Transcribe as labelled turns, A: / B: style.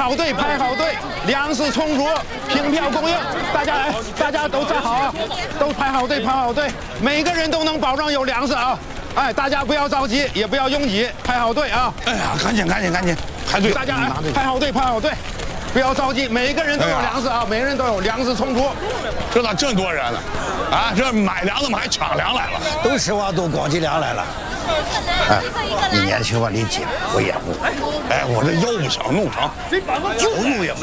A: 好队，排好队，粮食充足，凭票供应。大家来，大家都站好啊，都排好队，排好队，每个人都能保证有粮食啊。哎，大家不要着急，也不要拥挤，排好队啊！
B: 哎呀，赶紧排队！
A: 大家排好队，排好队，不要着急，每个人都有粮食啊，每个人都有粮食充足。
B: 这咋这么多人呢？啊，这买粮怎么还抢粮来了？
C: 都吃完都光起粮来了。哎，你年轻吧，你急，我也不。
B: 哎，我这腰不想弄成，
C: 就弄也没